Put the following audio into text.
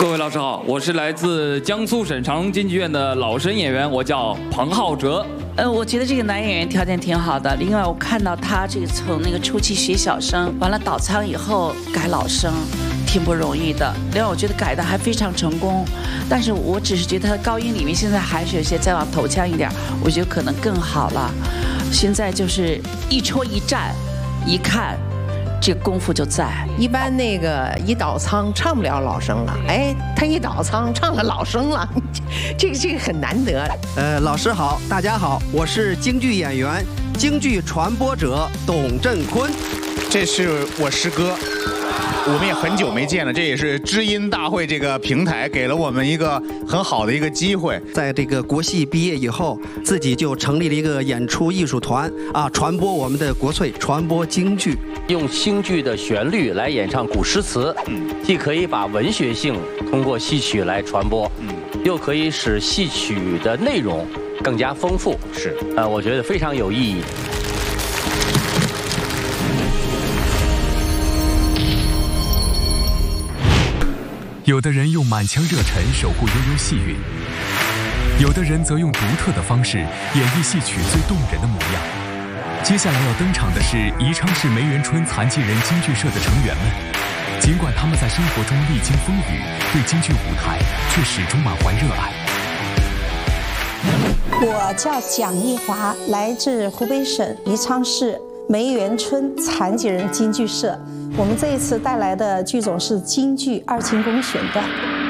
各位老师好，我是来自江苏省长隆京剧院的老生演员，我叫彭浩哲。 我觉得这个男演员条件挺好的。另外，我看到他这个从那个初期学小生，完了倒仓以后改老生，挺不容易的。另外，我觉得改的还非常成功。但是我只是觉得他的高音里面现在还是有些再往头腔一点，我觉得可能更好了。现在就是一戳一站，一看。这个功夫就在。 一般那个一倒仓唱不了老生了，哎，他一倒仓唱了老生了，这个很难得。 老师好，大家好，我是京剧演员、京剧传播者董振坤， 这是我师哥。我们也很久没见了，这也是知音大会这个平台给了我们一个很好的一个机会。 在这个国戏毕业以后，自己就成立了一个演出艺术团啊，传播我们的国粹，传播京剧。 用京剧的旋律来演唱古诗词，既可以把文学性通过戏曲来传播，又可以使戏曲的内容更加丰富。 是， 我觉得非常有意义。 有的人用满腔热忱守护悠悠戏韵，有的人则用独特的方式演绎戏曲最动人的模样。接下来要登场的是宜昌市梅园春残疾人京剧社的成员们。尽管他们在生活中历经风雨，对京剧舞台却始终满怀热爱。 我叫蒋艺华，来自湖北省宜昌市梅园春残疾人京剧社。我们这一次带来的剧种是京剧《二进宫》选段。